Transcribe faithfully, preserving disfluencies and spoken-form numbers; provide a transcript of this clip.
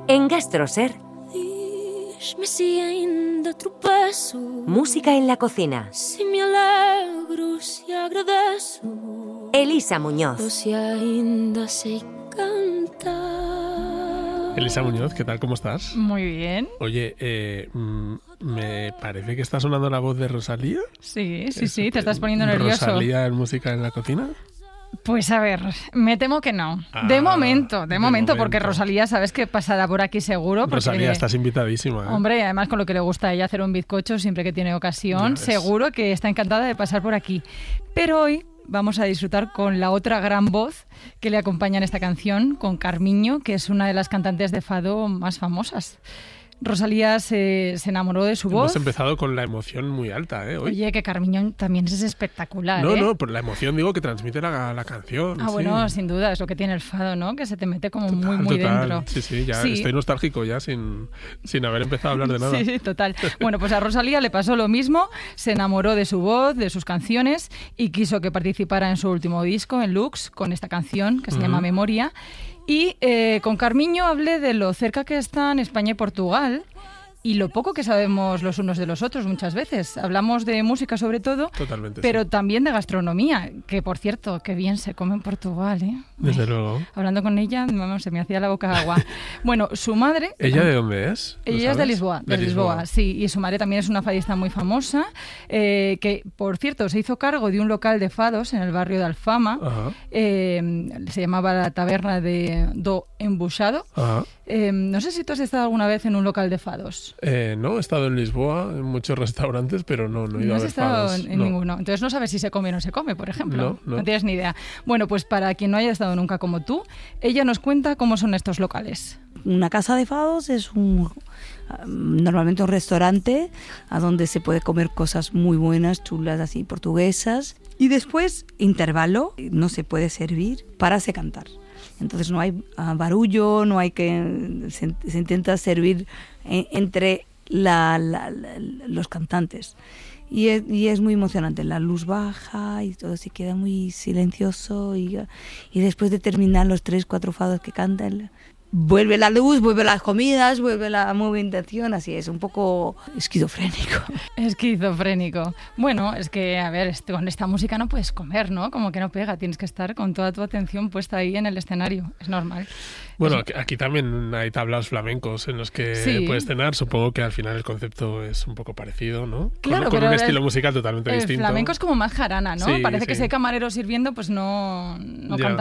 En Gastroser. Diz-me se ainda tropeço. Música en la cocina. Se me alegro, se agradeço. Elisa Muñoz. Ou se ainda sei cantar. Elisa Muñoz, ¿qué tal? ¿Cómo estás? Muy bien. Oye, eh, mm, me parece que está sonando la voz de Rosalía. Sí, sí, Es- sí, te estás poniendo nervioso. ¿Rosalía en música en la cocina? Pues a ver, me temo que no. Ah, de momento, de, de momento, porque momento. Rosalía sabes que pasará por aquí seguro. Porque, Rosalía, estás invitadísima. ¿eh? Hombre, además con lo que le gusta a ella hacer un bizcocho siempre que tiene ocasión, Ya ves. seguro que está encantada de pasar por aquí. Pero hoy vamos a disfrutar con la otra gran voz que le acompaña en esta canción, con Carmiño, que es una de las cantantes de fado más famosas. Rosalía se, se enamoró de su voz. Hemos empezado con la emoción muy alta, ¿eh? Hoy. Oye, que Carmiño también es espectacular, no, ¿eh? no, por la emoción digo que transmite la, la canción. Ah, sí. bueno, sin duda, es lo que tiene el fado, ¿no? Que se te mete como muy, Total, muy total. dentro. Sí, sí, ya Sí. estoy nostálgico ya sin, sin haber empezado a hablar de nada. Sí, total. Bueno, pues a Rosalía le pasó lo mismo, se enamoró de su voz, de sus canciones y quiso que participara en su último disco, en Lux, con esta canción que se llama Ujú. Memoria. Y eh, con Carmiño hablé de lo cerca que están España y Portugal y lo poco que sabemos los unos de los otros muchas veces. Hablamos de música sobre todo, Totalmente, pero sí. también de gastronomía, que por cierto, qué bien se come en Portugal, ¿eh? Desde Ay, luego. Hablando con ella, vamos, se me hacía la boca agua. Bueno, su madre... ¿Ella de dónde es? ¿Lo Ella es de sabes? Lisboa, de, Lisboa, sí, y su madre también es una fadista muy famosa, eh, que, por cierto, se hizo cargo de un local de fados en el barrio de Alfama, Ajá, eh, se llamaba la taberna de Do Embuchado. ajá. Eh, no sé si tú has estado alguna vez en un local de fados. Eh, no, he estado en Lisboa, en muchos restaurantes, pero no, no he ido No a has ver estado fados. en, en No. ninguno. Entonces no sabes si se come o no se come, por ejemplo. No, no. tienes ni idea. Bueno, pues para quien no haya estado nunca como tú, ella nos cuenta cómo son estos locales. Una casa de fados es un normalmente un restaurante a donde se puede comer cosas muy buenas, chulas, así portuguesas. Y después, intervalo, no se puede servir, párase cantar. Entonces no hay uh, barullo, no hay que... Se, se intenta servir en, entre la, la, la, los cantantes. Y es, y es muy emocionante, la luz baja y todo se queda muy silencioso y, y después de terminar los tres, cuatro fados que cantan, vuelve la luz, vuelve las comidas, vuelve la movimentación, así es, un poco esquizofrénico. Esquizofrénico. Bueno, es que, a ver, esto- con esta música no puedes comer, ¿no? Como que no pega, tienes que estar con toda tu atención puesta ahí en el escenario, es normal. Bueno, Es- aquí, aquí también hay tablaos flamencos en los que Sí. puedes cenar. Supongo que al final el concepto es un poco parecido, ¿no? Con- Claro, con, pero un el- estilo musical totalmente el distinto. flamenco es como más jarana, ¿no? Sí, Parece que sí. si hay camarero sirviendo, pues no, no Ya. canta